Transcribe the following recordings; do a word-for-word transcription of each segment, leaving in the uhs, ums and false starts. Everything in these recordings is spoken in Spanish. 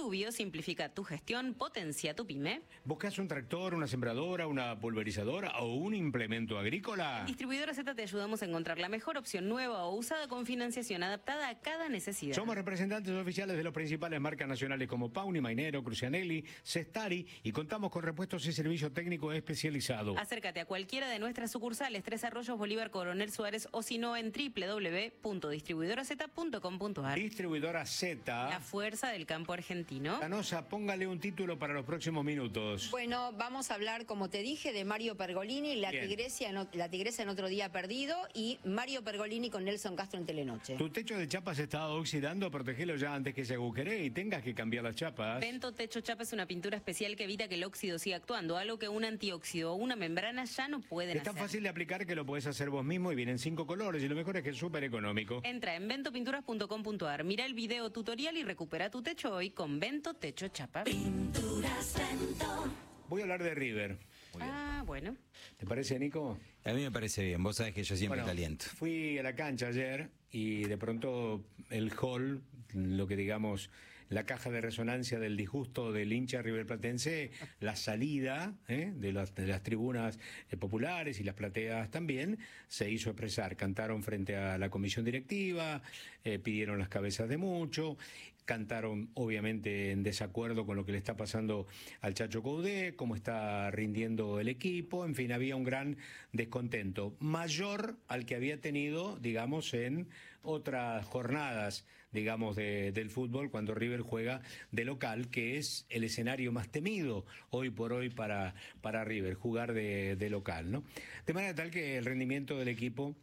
Subio simplifica tu gestión, potencia tu pyme. ¿Buscas un tractor, una sembradora, una pulverizadora o un implemento agrícola? Distribuidora Z te ayudamos a encontrar la mejor opción nueva o usada con financiación adaptada a cada necesidad. Somos representantes oficiales de las principales marcas nacionales como Pauni, Mainero, Crucianelli, Cestari y contamos con repuestos y servicio técnico especializado. Acércate a cualquiera de nuestras sucursales, Tres Arroyos, Bolívar, Coronel Suárez o si no en doble u doble u doble u punto distribuidora z punto com punto a r. Distribuidora Z. La fuerza del campo argentino. Canosa, póngale un título para los próximos minutos. Bueno, vamos a hablar, como te dije, de Mario Pergolini, la tigresa, en, la tigresa en otro día perdido, y Mario Pergolini con Nelson Castro en Telenoche. Tu techo de chapa se está oxidando, protegelo ya antes que se agujere y tengas que cambiar las chapas. Vento Techo Chapa es una pintura especial que evita que el óxido siga actuando, algo que un antióxido o una membrana ya no pueden es tan hacer. fácil de aplicar que lo podés hacer vos mismo y vienen cinco colores y lo mejor es que es súper económico. Entra en vento pinturas punto com punto a r, mira el video tutorial y recupera tu techo hoy con Vento Techo Chapa. Pinturas Vento. Voy a hablar de River. Ah, bueno. ¿Te parece, Nico? A mí me parece bien, vos sabés que yo siempre bueno, caliento. Fui a la cancha ayer y de pronto el hall, lo que digamos, la caja de resonancia del disgusto del hincha riverplatense, la salida ¿eh? de, las, de las tribunas eh, populares y las plateas también, se hizo expresar. Cantaron frente a la comisión directiva, eh, pidieron las cabezas de mucho, cantaron obviamente en desacuerdo con lo que le está pasando al Chacho Coudet, cómo está rindiendo el equipo, en fin, había un gran descontento, mayor al que había tenido, digamos, en otras jornadas, digamos, de, del fútbol, cuando River juega de local, que es el escenario más temido hoy por hoy para, para River, jugar de, de local, ¿no? De manera tal que el rendimiento del equipo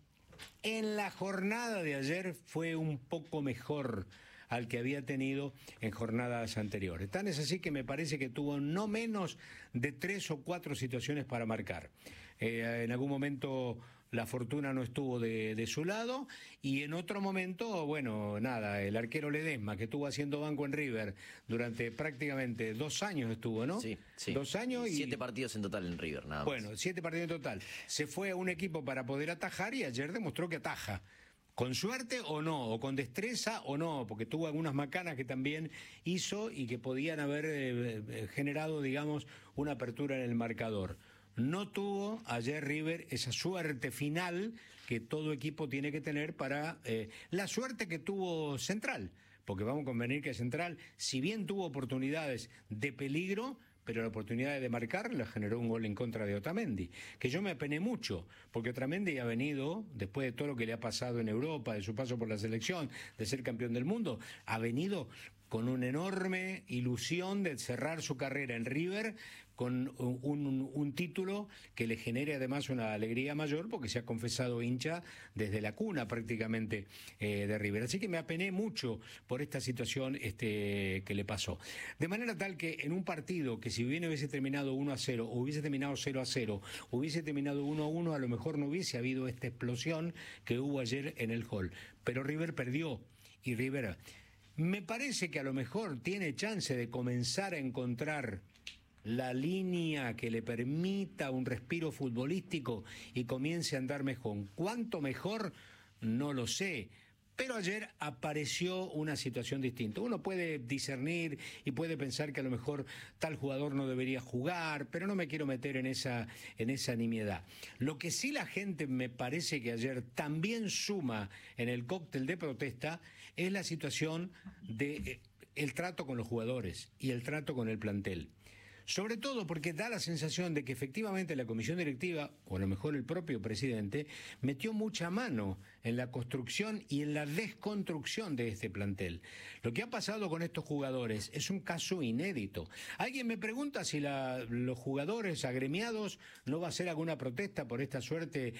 en la jornada de ayer fue un poco mejor al que había tenido en jornadas anteriores. Tan es así que me parece que tuvo no menos de tres o cuatro situaciones para marcar. Eh, en algún momento la fortuna no estuvo de, de su lado y en otro momento, bueno, nada, el arquero Ledesma, que estuvo haciendo banco en River durante prácticamente dos años estuvo, ¿no? Sí, sí. Dos años y... Siete partidos en total en River, nada más. Bueno, siete partidos en total. Se fue a un equipo para poder atajar y ayer demostró que ataja. ¿Con suerte o no? ¿O con destreza o no? Porque tuvo algunas macanas que también hizo y que podían haber eh, generado, digamos, una apertura en el marcador. No tuvo ayer River esa suerte final que todo equipo tiene que tener para eh, la suerte que tuvo Central. Porque vamos a convenir que Central, si bien tuvo oportunidades de peligro, pero la oportunidad de marcar la generó un gol en contra de Otamendi, que yo me apené mucho, porque Otamendi ha venido, después de todo lo que le ha pasado en Europa, de su paso por la selección, de ser campeón del mundo, ha venido con una enorme ilusión de cerrar su carrera en River con un, un, un título que le genere además una alegría mayor porque se ha confesado hincha desde la cuna prácticamente eh, de River. Así que me apené mucho por esta situación este, que le pasó. De manera tal que en un partido que si bien hubiese terminado uno a cero o hubiese terminado cero a cero, hubiese terminado uno a uno, a lo mejor no hubiese habido esta explosión que hubo ayer en el hall. Pero River perdió y River... Me parece que a lo mejor tiene chance de comenzar a encontrar la línea que le permita un respiro futbolístico y comience a andar mejor. ¿Cuánto mejor? No lo sé. Pero ayer apareció una situación distinta. Uno puede discernir y puede pensar que a lo mejor tal jugador no debería jugar, pero no me quiero meter en esa, en esa nimiedad. Lo que sí la gente me parece que ayer también suma en el cóctel de protesta es la situación de eh, el trato con los jugadores y el trato con el plantel. Sobre todo porque da la sensación de que efectivamente la comisión directiva, o a lo mejor el propio presidente, metió mucha mano en la construcción y en la desconstrucción de este plantel. Lo que ha pasado con estos jugadores es un caso inédito. Alguien me pregunta si la, los jugadores agremiados no va a hacer alguna protesta por esta suerte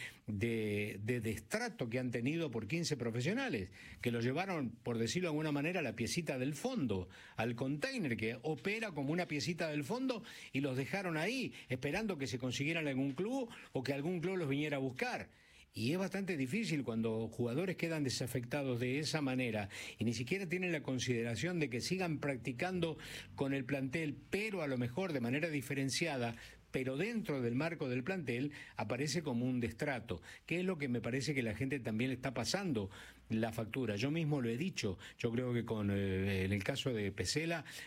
de, de destrato que han tenido por quince profesionales, que lo llevaron, por decirlo de alguna manera, a la piecita del fondo, al container que opera como una piecita del fondo, y los dejaron ahí esperando que se consiguieran algún club o que algún club los viniera a buscar. Y es bastante difícil cuando jugadores quedan desafectados de esa manera y ni siquiera tienen la consideración de que sigan practicando con el plantel, pero a lo mejor de manera diferenciada, pero dentro del marco del plantel aparece como un destrato, que es lo que me parece que la gente también le está pasando la factura. Yo mismo lo he dicho, yo creo que con eh, en el caso de Pesela